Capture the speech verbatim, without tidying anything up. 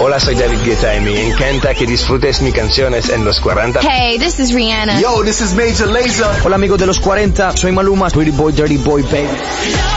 Hola, soy David Guetta y me encanta que disfrutes mis canciones en los cuarenta. Hey, this is Rihanna. Yo, this is Major Lazer. Hola amigos de los cuarenta, soy Maluma, Pretty Boy, Dirty Boy, baby.